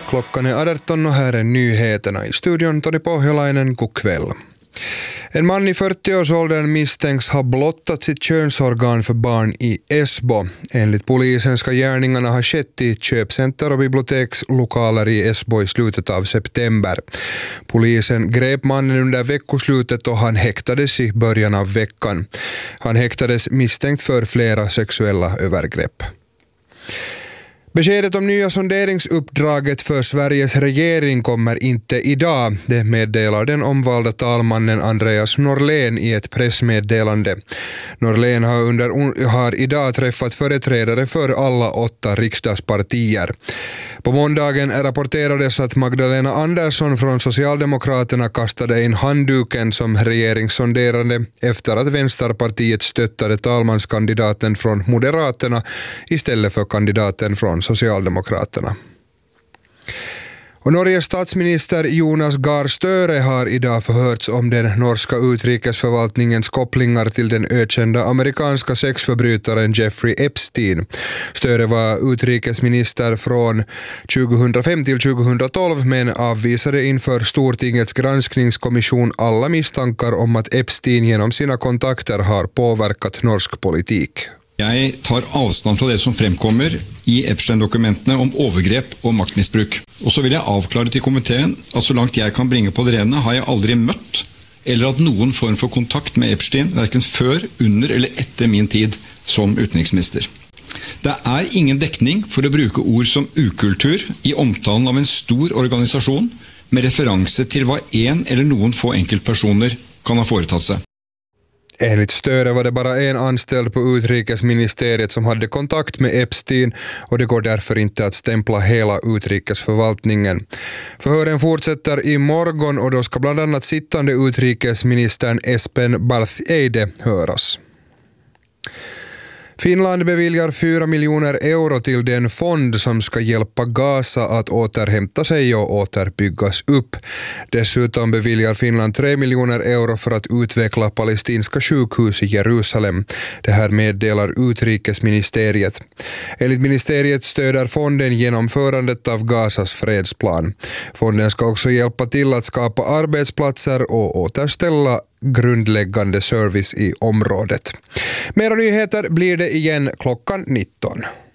Klockan är 18 och här är nyheterna i studion. Tony Pohjolainen, god kväll. En man i 40-årsåldern misstänks ha blottat sitt könsorgan för barn i Esbo. Enligt polisen ska gärningarna ha skett i köpcenter och bibliotekslokaler i Esbo i slutet av september. Polisen grep mannen under veckoslutet och han häktades i början av veckan. Han häktades misstänkt för flera sexuella övergrepp. Beskedet om nya sonderingsuppdraget för Sveriges regering kommer inte idag. Det meddelar den omvalda talmannen Andreas Norlén i ett pressmeddelande. Norlén har idag träffat företrädare för alla 8 riksdagspartier. På måndagen rapporterades att Magdalena Andersson från Socialdemokraterna kastade in handduken som regeringssonderande efter att Vänsterpartiet stöttade talmanskandidaten från Moderaterna istället för kandidaten från Socialdemokraterna. Och Norges statsminister Jonas Gahr Støre har idag förhörts om den norska utrikesförvaltningens kopplingar till den ökända amerikanska sexförbrytaren Jeffrey Epstein. Støre var utrikesminister från 2005 till 2012 men avvisade inför Stortingets granskningskommission alla misstankar om att Epstein genom sina kontakter har påverkat norsk politik. Jag tar avstånd från det som fremkommer i Epstein-dokumentene om overgrep og maktmisbruk. Og så vil jeg avklare til komiteen at så langt jeg kan bringe på det rene har jeg aldri møtt eller hatt noen form for kontakt med Epstein, hverken før, under eller etter min tid som utenriksminister. Det er ingen dekning for å bruke ord som ukultur i omtalen av en stor organisasjon med referanse til hva en eller noen få enkeltpersoner kan ha foretatt seg. Enligt Støre var det bara en anställd på utrikesministeriet som hade kontakt med Epstein och det går därför inte att stämpla hela utrikesförvaltningen. Förhören fortsätter imorgon och då ska bland annat sittande utrikesministern Espen Barth Eide höras. Finland beviljar 4 miljoner euro till den fond som ska hjälpa Gaza att återhämta sig och återbyggas upp. Dessutom beviljar Finland 3 miljoner euro för att utveckla palestinska sjukhus i Jerusalem. Det här meddelar utrikesministeriet. Enligt ministeriet stöder fonden genomförandet av Gazas fredsplan. Fonden ska också hjälpa till att skapa arbetsplatser och återställa grundläggande service i området. Mera nyheter blir det igen klockan 19.